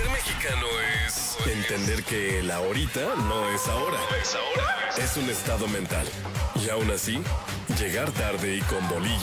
Ser mexicano es entender que el ahorita no es ahora. Es un estado mental. Y aún así, llegar tarde y con bolillo